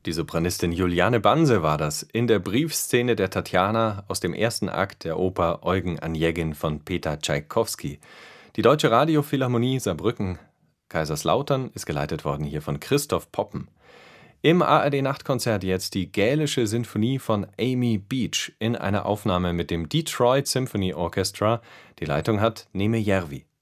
Die Sopranistin Juliane Banse war das in der Briefszene der Tatjana aus dem ersten Akt der Oper Eugen Onegin von Peter Tschaikowski. Die Deutsche Radiophilharmonie Saarbrücken Kaiserslautern ist geleitet worden hier von Christoph Poppen. Im ARD-Nachtkonzert jetzt die Gälische Sinfonie von Amy Beach in einer Aufnahme mit dem Detroit Symphony Orchestra. Die Leitung hat Neme Järvi.